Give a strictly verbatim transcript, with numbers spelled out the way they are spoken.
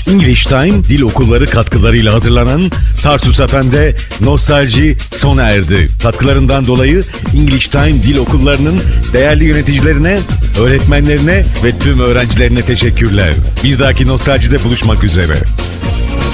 English Time Dil Okulları katkılarıyla hazırlanan Tarsus F M'de nostalji sona erdi. Katkılarından dolayı English Time Dil Okulları'nın değerli yöneticilerine, öğretmenlerine ve tüm öğrencilerine teşekkürler. Bir dahaki nostaljide buluşmak üzere.